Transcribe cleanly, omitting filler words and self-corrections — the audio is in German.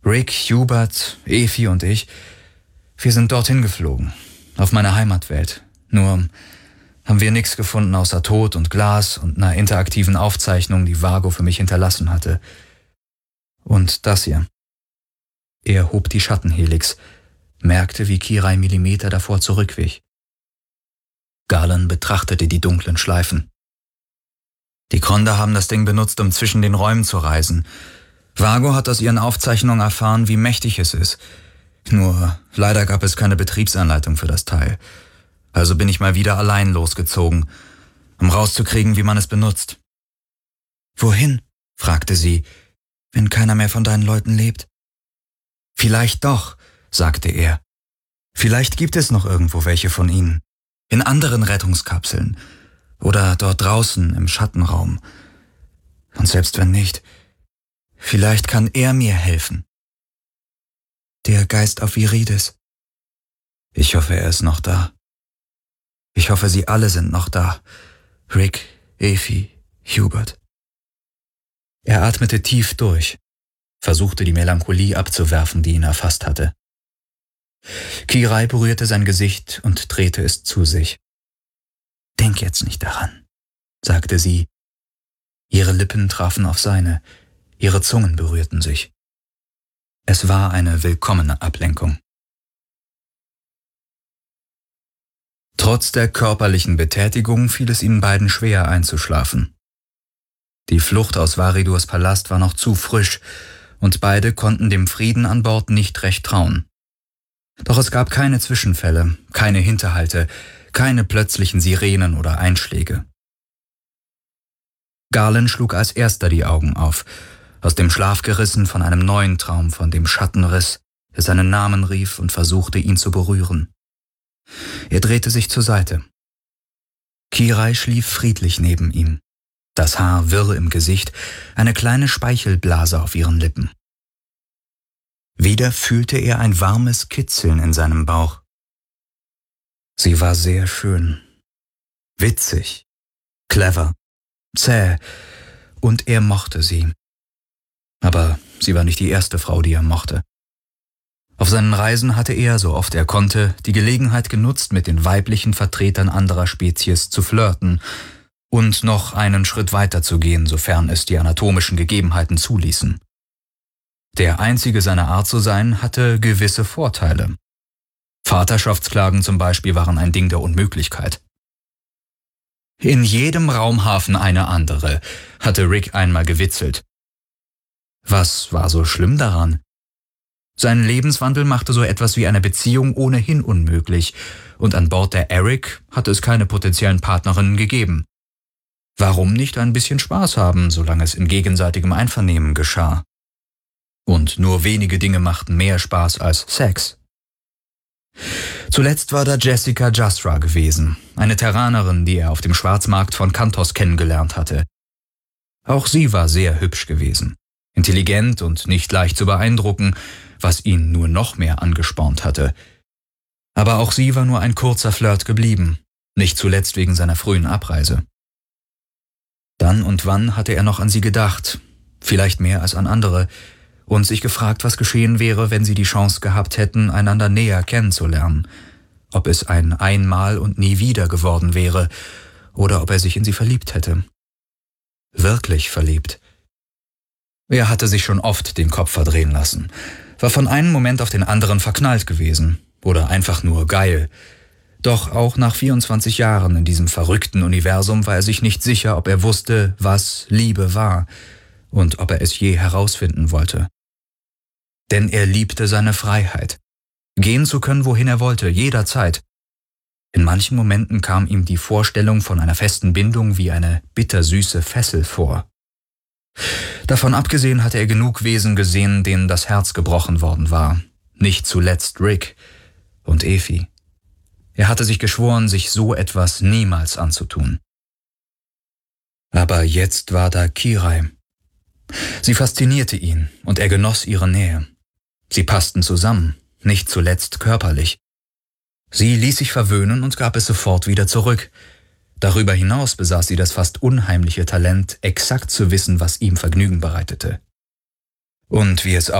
Rick, Hubert, Efi und ich, wir sind dorthin geflogen, auf meine Heimatwelt. Nur haben wir nichts gefunden außer Tod und Glas und einer interaktiven Aufzeichnung, die Vago für mich hinterlassen hatte. Und das hier. Er hob die Schattenhelix, merkte, wie Kirai Millimeter davor zurückwich. Galen betrachtete die dunklen Schleifen. Die Kronda haben das Ding benutzt, um zwischen den Räumen zu reisen. Vago hat aus ihren Aufzeichnungen erfahren, wie mächtig es ist. Nur leider gab es keine Betriebsanleitung für das Teil. Also bin ich mal wieder allein losgezogen, um rauszukriegen, wie man es benutzt. »Wohin?« fragte sie, »wenn keiner mehr von deinen Leuten lebt?« »Vielleicht doch«, sagte er. »Vielleicht gibt es noch irgendwo welche von ihnen. In anderen Rettungskapseln. Oder dort draußen im Schattenraum. Und selbst wenn nicht, vielleicht kann er mir helfen.« »Der Geist auf Viridis. Ich hoffe, er ist noch da. Ich hoffe, sie alle sind noch da. Rick, Efi, Hubert.« Er atmete tief durch, versuchte die Melancholie abzuwerfen, die ihn erfasst hatte. Kirai berührte sein Gesicht und drehte es zu sich. »Denk jetzt nicht daran«, sagte sie. Ihre Lippen trafen auf seine, ihre Zungen berührten sich. Es war eine willkommene Ablenkung. Trotz der körperlichen Betätigung fiel es ihnen beiden schwer einzuschlafen. Die Flucht aus Varidurs Palast war noch zu frisch und beide konnten dem Frieden an Bord nicht recht trauen. Doch es gab keine Zwischenfälle, keine Hinterhalte, keine plötzlichen Sirenen oder Einschläge. Galen schlug als erster die Augen auf, aus dem Schlaf gerissen von einem neuen Traum, von dem Schattenriss, der seinen Namen rief und versuchte, ihn zu berühren. Er drehte sich zur Seite. Kirai schlief friedlich neben ihm, das Haar wirr im Gesicht, eine kleine Speichelblase auf ihren Lippen. Wieder fühlte er ein warmes Kitzeln in seinem Bauch. Sie war sehr schön, witzig, clever, zäh, und er mochte sie. Aber sie war nicht die erste Frau, die er mochte. Auf seinen Reisen hatte er, so oft er konnte, die Gelegenheit genutzt, mit den weiblichen Vertretern anderer Spezies zu flirten und noch einen Schritt weiter zu gehen, sofern es die anatomischen Gegebenheiten zuließen. Der einzige seiner Art zu sein, hatte gewisse Vorteile. Vaterschaftsklagen zum Beispiel waren ein Ding der Unmöglichkeit. In jedem Raumhafen eine andere, hatte Rick einmal gewitzelt. Was war so schlimm daran? Sein Lebenswandel machte so etwas wie eine Beziehung ohnehin unmöglich, und an Bord der Eric hatte es keine potenziellen Partnerinnen gegeben. Warum nicht ein bisschen Spaß haben, solange es in gegenseitigem Einvernehmen geschah? Und nur wenige Dinge machten mehr Spaß als Sex. Zuletzt war da Jessica Jasra gewesen, eine Terranerin, die er auf dem Schwarzmarkt von Kantos kennengelernt hatte. Auch sie war sehr hübsch gewesen, intelligent und nicht leicht zu beeindrucken, was ihn nur noch mehr angespornt hatte. Aber auch sie war nur ein kurzer Flirt geblieben, nicht zuletzt wegen seiner frühen Abreise. Dann und wann hatte er noch an sie gedacht, vielleicht mehr als an andere, und sich gefragt, was geschehen wäre, wenn sie die Chance gehabt hätten, einander näher kennenzulernen, ob es ein Einmal und nie wieder geworden wäre, oder ob er sich in sie verliebt hätte. Wirklich verliebt. Er hatte sich schon oft den Kopf verdrehen lassen, war von einem Moment auf den anderen verknallt gewesen oder einfach nur geil. Doch auch nach 24 Jahren in diesem verrückten Universum war er sich nicht sicher, ob er wusste, was Liebe war und ob er es je herausfinden wollte. Denn er liebte seine Freiheit, gehen zu können, wohin er wollte, jederzeit. In manchen Momenten kam ihm die Vorstellung von einer festen Bindung wie eine bittersüße Fessel vor. Davon abgesehen hatte er genug Wesen gesehen, denen das Herz gebrochen worden war, nicht zuletzt Rick und Efi. Er hatte sich geschworen, sich so etwas niemals anzutun. Aber jetzt war da Kirai. Sie faszinierte ihn und er genoss ihre Nähe. Sie passten zusammen, nicht zuletzt körperlich. Sie ließ sich verwöhnen und gab es sofort wieder zurück. Darüber hinaus besaß sie das fast unheimliche Talent, exakt zu wissen, was ihm Vergnügen bereitete. Und wie es